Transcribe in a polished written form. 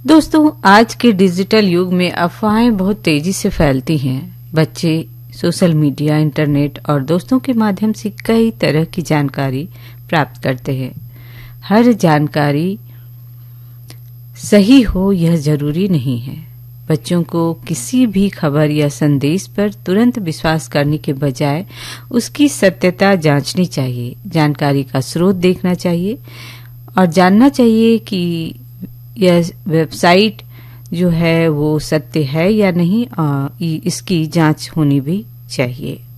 दोस्तों, आज के डिजिटल युग में अफवाहें बहुत तेजी से फैलती हैं। बच्चे सोशल मीडिया, इंटरनेट और दोस्तों के माध्यम से कई तरह की जानकारी प्राप्त करते हैं। हर जानकारी सही हो यह जरूरी नहीं है। बच्चों को किसी भी खबर या संदेश पर तुरंत विश्वास करने के बजाय उसकी सत्यता जांचनी चाहिए। जानकारी का स्रोत देखना चाहिए और जानना चाहिए कि यह वेबसाइट जो है वो सत्य है या नहीं, इसकी जांच होनी भी चाहिए।